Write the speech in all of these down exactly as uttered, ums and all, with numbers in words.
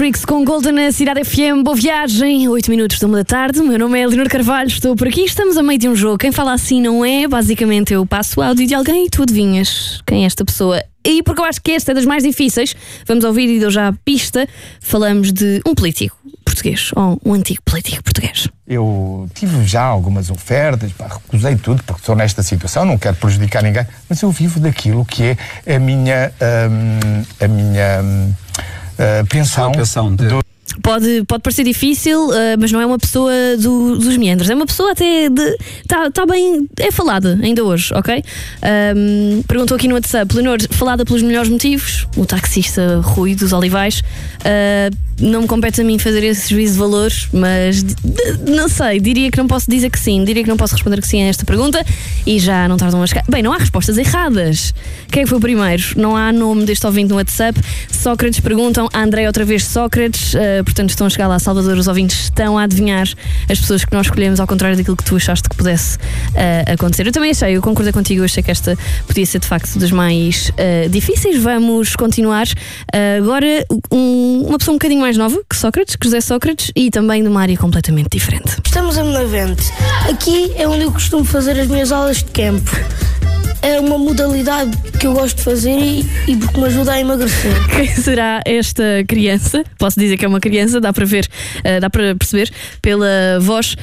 Bricks com Golden na Cidade F M, boa viagem, oito minutos de uma da tarde. O meu nome é Leonor Carvalho, estou por aqui, estamos a meio de um jogo. Quem fala assim não é, basicamente eu passo o áudio de alguém e tu adivinhas quem é esta pessoa. E porque eu acho que esta é das mais difíceis, vamos ouvir e dou já a pista, falamos de um político português, ou um antigo político português. Eu tive já algumas ofertas, pá, recusei tudo porque estou nesta situação, não quero prejudicar ninguém, mas eu vivo daquilo que é a minha, hum, a minha hum, a pensão, pensão de... do... Pode, pode parecer difícil, uh, mas não é uma pessoa do, dos meandros. É uma pessoa até de... Está tá bem... É falada ainda hoje, ok? Um, perguntou aqui no WhatsApp, Leonor, falada pelos melhores motivos. O taxista Rui dos Olivais. Uh, não me compete a mim fazer esse juízo de valores, mas de, de, não sei, diria que não posso dizer que sim. Diria que não posso responder que sim a esta pergunta. E já não tardam a chegar. Bem, não há respostas erradas. Quem é que foi o primeiro? Não há nome deste ouvinte no WhatsApp. Sócrates perguntam, a André outra vez Sócrates. Uh, portanto, estão a chegar lá, Salvador, os ouvintes estão a adivinhar as pessoas que nós escolhemos, ao contrário daquilo que tu achaste que pudesse uh, acontecer. Eu também achei, eu concordei contigo, eu achei que esta podia ser de facto das mais uh, difíceis. Vamos continuar. Uh, agora, um, uma pessoa um bocadinho mais nova que Sócrates, que José Sócrates, e também de uma área completamente diferente. Estamos a Benavente. Aqui é onde eu costumo fazer as minhas aulas de campo. É uma modalidade que eu gosto de fazer e, e porque me ajuda a emagrecer. Quem será esta criança? Posso dizer que é uma criança, dá para ver, uh, dá para perceber pela voz.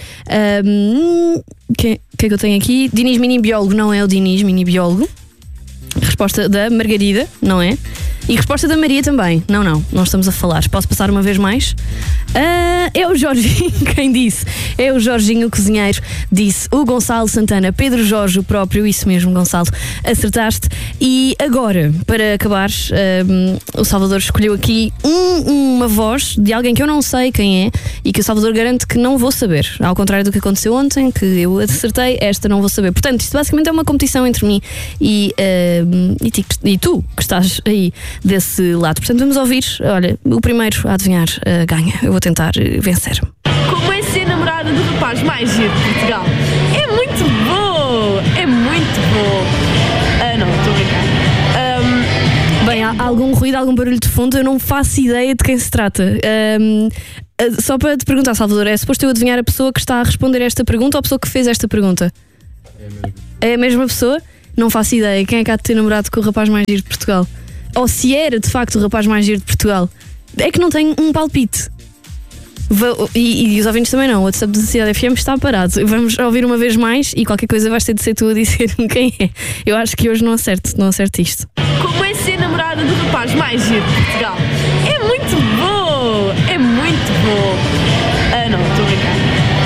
Um, que, que é que eu tenho aqui? Dinis Mini Biólogo, não é o Dinis Mini Biólogo. Resposta da Margarida, não é? E resposta da Maria também. Não, não, não estamos a falar. Posso passar uma vez mais? Uh, é o Jorginho quem disse. É o Jorginho, o cozinheiro, disse. O Gonçalo Santana, Pedro Jorge, o próprio, isso mesmo, Gonçalo, acertaste. E agora, para acabar, um, o Salvador escolheu aqui um, uma voz de alguém que eu não sei quem é e que o Salvador garante que não vou saber. Ao contrário do que aconteceu ontem, que eu acertei, esta não vou saber. Portanto, isto basicamente é uma competição entre mim e, uh, e, ti, e tu, que estás aí desse lado. Portanto, vamos ouvir. Olha, o primeiro a adivinhar uh, ganha. Eu vou tentar uh, vencer. Como é ser namorada do rapaz mais giro de Portugal? É muito bom! É muito bom! Ah, não, estou a brincar. Um, Bem, há algum ruído, algum barulho de fundo, eu não faço ideia de quem se trata. Um, só para te perguntar, Salvador, é suposto eu adivinhar a pessoa que está a responder esta pergunta ou a pessoa que fez esta pergunta? É a mesma. É a mesma pessoa? Não faço ideia. Quem é que há de ter namorado com o rapaz mais giro de Portugal? Ou se era de facto o rapaz mais giro de Portugal? É que não tenho um palpite. Vou, e, e os ouvintes também não. O WhatsApp da Cidade F M está parado. Vamos ouvir uma vez mais e qualquer coisa vais ter de ser tu a dizer quem é. Eu acho que hoje não acerto, não acerto isto. como é ser namorada do rapaz mais giro de Portugal? É muito bom! É muito bom! Ah, não, estou a brincar.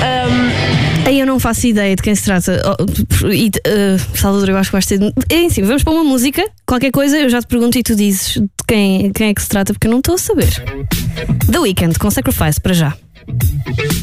Um, Aí eu não faço ideia de quem se trata. Oh, e, uh, Salvador, eu acho que vais ter. É assim, vamos para uma música, qualquer coisa, eu já te pergunto e tu dizes de quem, quem é que se trata, porque eu não estou a saber. The Weeknd com Sacrifice, para já.